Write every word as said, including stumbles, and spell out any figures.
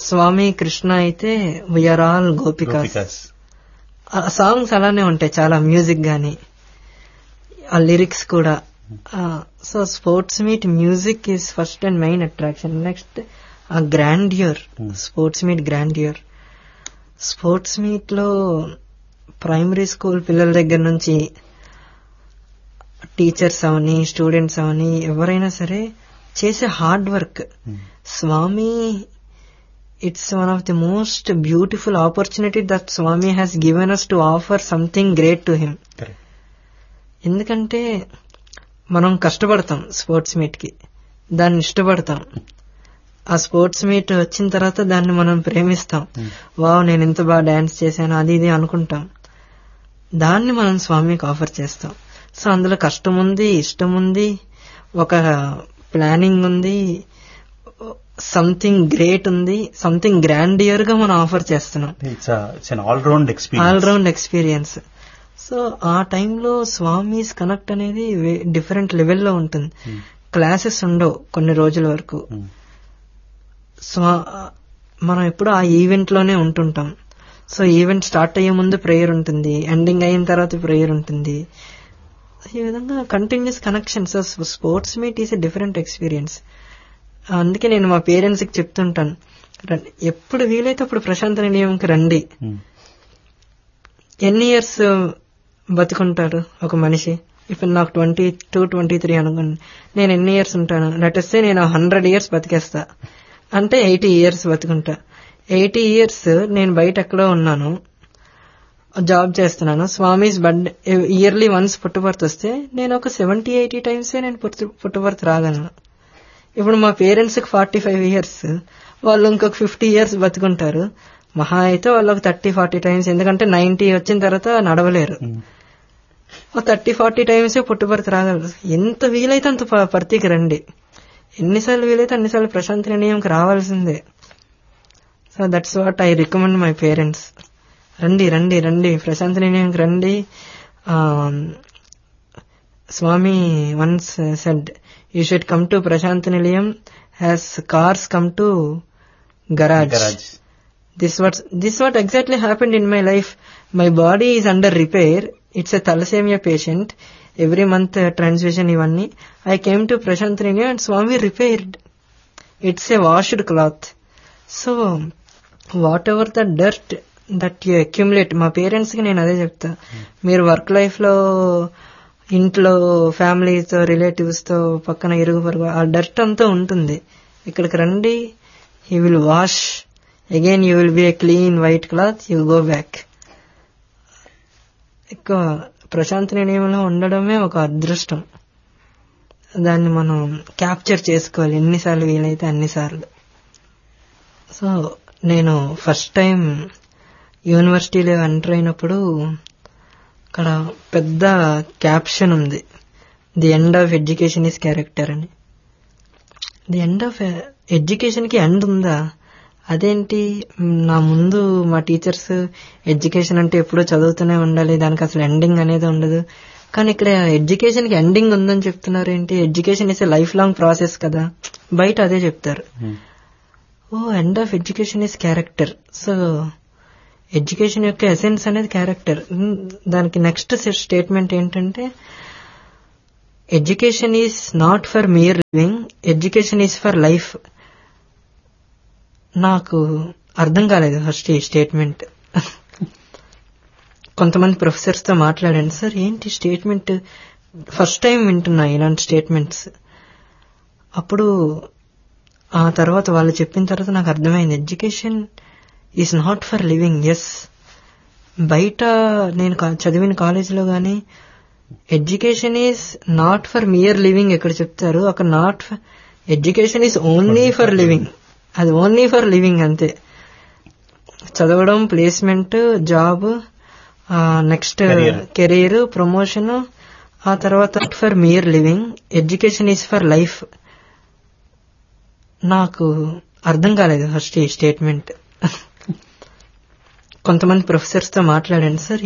స్వామి కృష్ణ అయితే we are all gopikas. ఆ songs అలానే ఉంటాయి చాలా, మ్యూజిక్ గానీ ఆ లిరిక్స్ కూడా. So sports meet music is first and main attraction. Next ఆ grandeur, sports meet grandeur. Sports meet లో ప్రైమరీ స్కూల్ పిల్లల దగ్గర నుంచి టీచర్స్ అవని, స్టూడెంట్స్ అవని, ఎవరైనా సరే చేసే hard work. Swamy, it's one of the most beautiful opportunity that Swamy has given us to offer something great to him. ఎందుకంటే మనం కష్టపడతాం sports meet కి, దాన్ని ఇష్టపడతాం. ఆ స్పోర్ట్స్ మీట్ వచ్చిన తర్వాత దాన్ని మనం ప్రేమిస్తాం. వావ్, నేను ఇంత బాగా డాన్స్ చేశాను, అది ఇది అనుకుంటాం. దాన్ని మనం స్వామికి ఆఫర్ చేస్తాం. సో అందులో కష్టం ఉంది, ఇష్టం ఉంది, ఒక ప్లానింగ్ ఉంది, సంథింగ్ గ్రేట్ ఉంది, సంథింగ్ గ్రాండియర్ గా మనం ఆఫర్ చేస్తున్నాం. All round experience. సో ఆ టైంలో స్వామీస్ కనెక్ట్ అనేది డిఫరెంట్ లెవెల్లో ఉంటుంది. క్లాసెస్ ఉండవు కొన్ని రోజుల వరకు. స్వా మనం ఎప్పుడు ఆ ఈవెంట్ లోనే ఉంటుంటాం. సో ఈవెంట్ స్టార్ట్ అయ్యే ముందు ప్రేయర్ ఉంటుంది, ఎండింగ్ అయిన తర్వాత ప్రేయర్ ఉంటుంది. ఈ విధంగా continuous connection. So sports meet is a different experience. అందుకే నేను మా పేరెంట్స్ కి చెప్తుంటాను, ఎప్పుడు వీలైతే అప్పుడు ప్రశాంత నిలయంకి రండి. ఎన్ని ఇయర్స్ బతుకుంటారు ఒక మనిషి? ఇప్పుడు నాకు ట్వంటీ టూ ట్వంటీ త్రీ అనుకోండి, నేను ఎన్ని ఇయర్స్ ఉంటాను? లెటెస్ట్ నేను హండ్రెడ్ ఇయర్స్ బతికేస్తా అంటే ఎయిటీ ఇయర్స్ బతుకుంటా. ఎయిటీ ఇయర్స్ నేను బయట ఎక్కడో ఉన్నాను, జాబ్ చేస్తున్నాను. స్వామీస్ బర్త్డే ఇయర్లీ వన్స్ పుట్టుబర్త్ వస్తే నేను ఒక సెవెంటీ ఎయిటీ టైమ్స్ నేను పుట్టుబర్త్ రాగలను. ఇప్పుడు మా పేరెంట్స్ కి ఫార్టీ ఫైవ్ ఇయర్స్, వాళ్ళు ఇంకొక ఫిఫ్టీ ఇయర్స్ బతుకుంటారు. మహా అయితే వాళ్ళు ఒక థర్టీ ఫార్టీ టైమ్స్, ఎందుకంటే నైన్టీ వచ్చిన తర్వాత నడవలేరు, థర్టీ ఫార్టీ టైమ్స్ పుట్టుబర్త్ రాగలరు. ఎంత వీలైతే అంత పర్తికి రండి, ఎన్నిసార్లు వీలైతే అన్నిసార్లు ప్రశాంత నిలయంకి రావాల్సిందే. So that's what I recommend my parents. రండి రండి రండి ప్రశాంత నిలయంకి రండి. స్వామి once said, you should come to ప్రశాంత నిలయం as cars come to garage. This what this what exactly happened in my life. My body is under repair. It's a thalassemia patient. Every month uh, transfusion ivanni. I came to Prashant Nilayam and Swami repaired. It's a washed cloth. So whatever the dirt that you accumulate, మా parents కి నేను అదే చెప్తా, మీరు work life లో ఇంట్లో ఫ్యామిలీతో relatives తో పక్కన ఇరుగు పొరుగు ఆ డర్ట్ అంతా ఉంటుంది. ఇక్కడికి రండి, he will wash. Again you will be a clean white cloth, you will go back. ఎక్కువ ప్రశాంత నిలయంలో ఉండడమే ఒక అదృష్టం. దాన్ని మనం క్యాప్చర్ చేసుకోవాలి ఎన్నిసార్లు వీలైతే అన్నిసార్లు. సో నేను ఫస్ట్ టైం యూనివర్సిటీలో ఎంటర్ అయినప్పుడు అక్కడ పెద్ద క్యాప్షన్ ఉంది, the end of education is character అని. ది ఎండ్ ఆఫ్ ఎడ్యుకేషన్ కి ఎండ్ ఉందా? అదేంటి? నా ముందు మా టీచర్స్ ఎడ్యుకేషన్ అంటే ఎప్పుడూ చదువుతూనే ఉండాలి, దానికి అసలు ఎండింగ్ అనేది ఉండదు, కానీ ఇక్కడ ఎడ్యుకేషన్ కి ఎండింగ్ ఉందని చెప్తున్నారు ఏంటి? Education is a life long process కదా, బయట అదే చెప్తారు. ఓ end of education is character. So education యొక్క ఎసెన్స్ అనేది క్యారెక్టర్. దానికి నెక్స్ట్ స్టేట్మెంట్ ఏంటంటే, education is not for mere living, education is for life. నాకు అర్థం కాలేదు ఫస్ట్ ఈ స్టేట్మెంట్. కొంతమంది ప్రొఫెసర్స్ తో మాట్లాడాను, సార్ ఏంటి స్టేట్మెంట్, ఫస్ట్ టైం వింటున్నా ఇలాంటి స్టేట్మెంట్స్. అప్పుడు ఆ తర్వాత వాళ్ళు చెప్పిన తర్వాత నాకు అర్థమైంది, education is not for living. Yes, బయట నేను చదివిన కాలేజీలో గానీ education is not for mere living ఎక్కడ చెప్తారు, అక్కడ not education is only for living. అది ఓన్లీ ఫర్ లివింగ్ అంతే. చదవడం, placement, job, next career, promotion, ఆ తర్వాత for mere living. Education is for life. నాకు అర్థం కాలేదు ఫస్ట్ ఈ స్టేట్మెంట్. కొంతమంది ప్రొఫెసర్స్ తో మాట్లాడాను, సార్